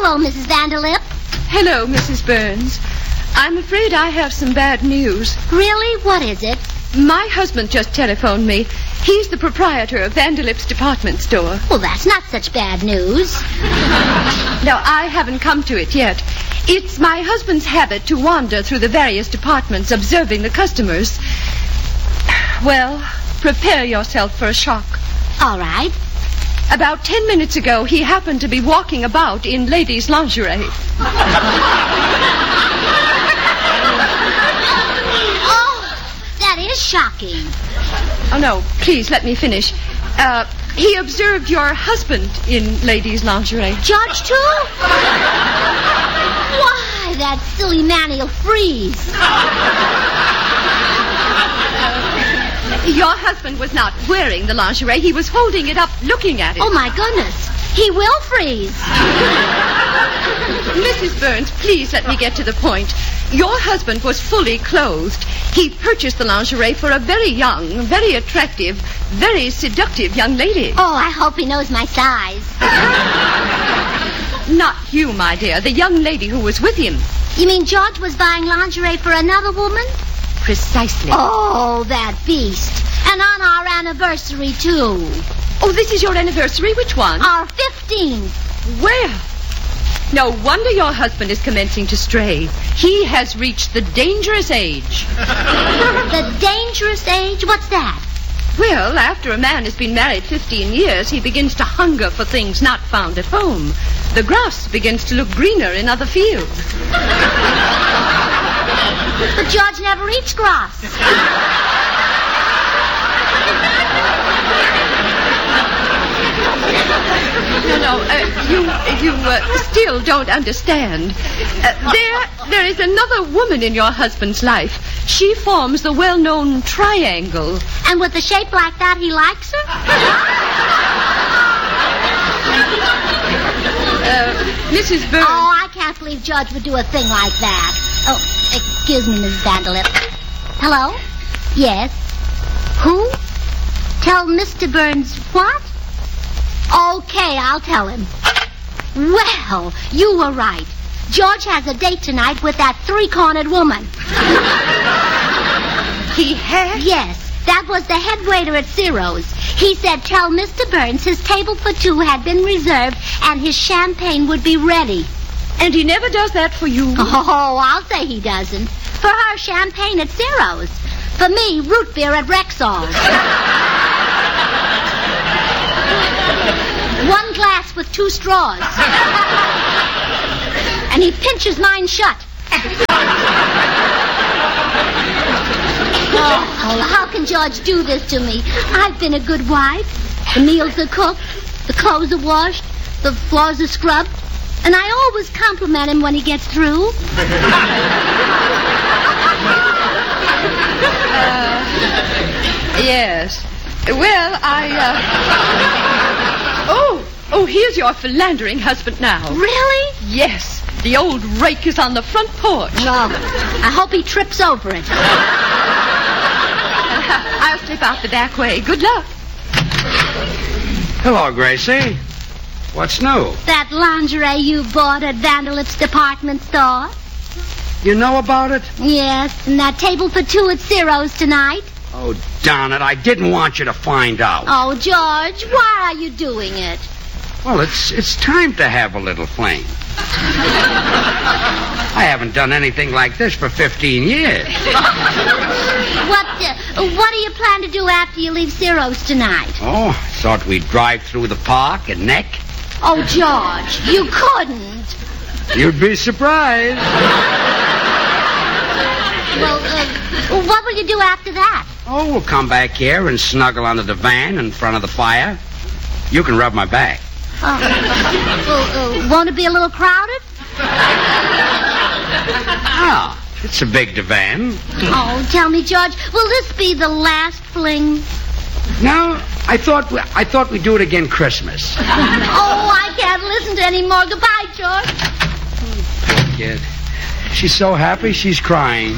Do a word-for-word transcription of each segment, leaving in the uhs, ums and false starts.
Hello, Missus Vanderlip. Hello, Missus Burns. I'm afraid I have some bad news. Really? What is it? My husband just telephoned me. He's the proprietor of Vanderlip's department store. Well, that's not such bad news. No, I haven't come to it yet. It's my husband's habit to wander through the various departments observing the customers. Well, prepare yourself for a shock. All right. About ten minutes ago, he happened to be walking about in ladies' lingerie. That is shocking. Oh, no, please let me finish. Uh, he observed your husband in ladies' lingerie. George, too? Why, that silly man, he'll freeze. Your husband was not wearing the lingerie. He was holding it up, looking at it. Oh, my goodness. He will freeze. Missus Burns, please let me get to the point. Your husband was fully clothed. He purchased the lingerie for a very young, very attractive, very seductive young lady. Oh, I hope he knows my size. Not you, my dear. The young lady who was with him. You mean George was buying lingerie for another woman? Precisely. Oh, that beast. And on our anniversary, too. Oh, this is your anniversary? Which one? Our fifteenth. Well, no wonder your husband is commencing to stray. He has reached the dangerous age. The dangerous age? What's that? Well, after a man has been married fifteen years, he begins to hunger for things not found at home. The grass begins to look greener in other fields. But George never eats grass. No, no, uh, you you uh, still don't understand. Uh, there, there is another woman in your husband's life. She forms the well-known triangle. And with a shape like that, he likes her? uh, Missus Burns. Oh, I can't believe George would do a thing like that. Oh, excuse me, Missus Vanderlip. Hello? Yes. Who? Tell Mister Burns what? Okay, I'll tell him. Well, you were right. George has a date tonight with that three-cornered woman. He has? Yes, that was the head waiter at Ciro's. He said tell Mister Burns his table for two had been reserved and his champagne would be ready. And he never does that for you? Oh, I'll say he doesn't. For her, champagne at Ciro's. For me, root beer at Rexall. One glass with two straws. And he pinches mine shut. Oh, how can George do this to me? I've been a good wife. The meals are cooked. The clothes are washed. The floors are scrubbed. And I always compliment him when he gets through. Uh, yes. Well, I, uh... Oh, oh, here's your philandering husband now. Really? Yes. The old rake is on the front porch. No. I hope he trips over it. I'll slip out the back way. Good luck. Hello, Gracie. What's new? That lingerie you bought at Vanderlip's department store? You know about it? Yes, and that table for two at Ciro's tonight. Oh, darn it. I didn't want you to find out. Oh, George, why are you doing it? Well, it's it's time to have a little fling. I haven't done anything like this for fifteen years. What uh, what do you plan to do after you leave Ciro's tonight? Oh, I thought we'd drive through the park and neck. Oh, George, you couldn't. You'd be surprised. Well, uh, what will you do after that? Oh, we'll come back here and snuggle under the van in front of the fire. You can rub my back. Oh, well, uh, won't it be a little crowded? Ah, it's a big divan. Oh, tell me, George, will this be the last fling? No, I thought we, I thought we'd do it again Christmas. Oh, I can't listen to any more. Goodbye, George. Poor kid. She's so happy she's crying.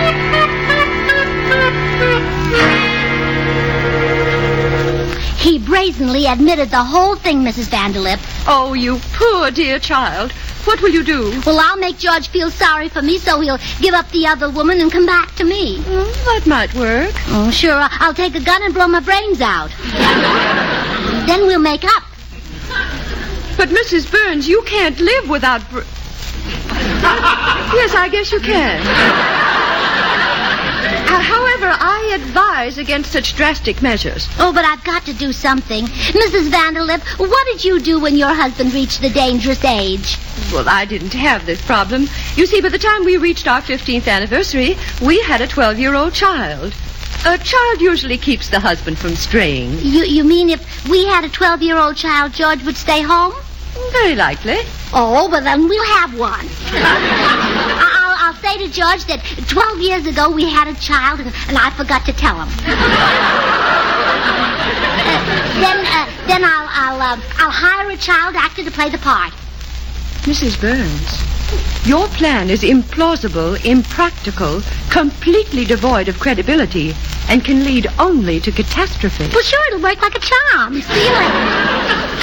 He brazenly admitted the whole thing, Missus Vanderlip. Oh, you poor dear child. What will you do? Well, I'll make George feel sorry for me so he'll give up the other woman and come back to me. Mm, that might work. Oh, sure. I'll take a gun and blow my brains out. Then we'll make up. But, Missus Burns, you can't live without... Br- yes, I guess you can. Uh, however, I advise against such drastic measures. Oh, but I've got to do something. Missus Vanderlip, what did you do when your husband reached the dangerous age? Well, I didn't have this problem. You see, by the time we reached our fifteenth anniversary, we had a twelve-year-old child. A child usually keeps the husband from straying. You you mean if we had a twelve-year-old child, George would stay home? Very likely. Oh, but then we'll have one. I'll, I'll say to George that twelve years ago we had a child and, and I forgot to tell him. uh, then uh, then I'll I'll uh, I'll hire a child actor to play the part. Missus Burns, your plan is implausible, impractical, completely devoid of credibility, and can lead only to catastrophe. Well, sure, it'll work like a charm. See you later.